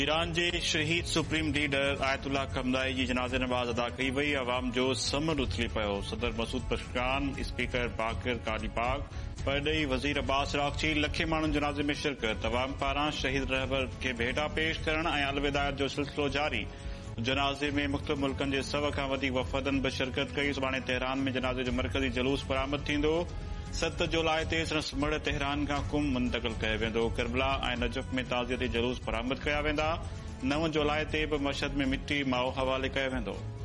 Iran जे शहीद supreme leader ayatollah खमनाई जी जनाज़े नमाज़ अदा कई वई। अवाम जो समर उथली पियो। सदर मसूद पशकान, स्पीकर बाकिर कालीबाग, परॾेही वज़ीर अब्बास रागची लखे माण्हुनि जनाज़े में शिरकत। अवाम पारां शहीद रहबर खे भेटा पेश करण ऐं अलविदायत जो सिलसिलो जारी। जनाज़े में मुख़्तलिफ़ मुल्कनि जे 100 खां वधीक वफ़दनि बि शिरकत कई। सुभाणे तेहरान में जनाज़े जो मरकज़ी जुलूस बरामद थींदो। 7 जुलाई ते संस्मड़ तेहरान खां कुम मुंतक़िल कयो वेंदो। करबला ऐं नजफ़ में ताज़ियती जुलूस बरामद कया वेंदा। 9 जुलाई ते बि मशहद में मिट्टी माओ हवाले कयो वेंदो।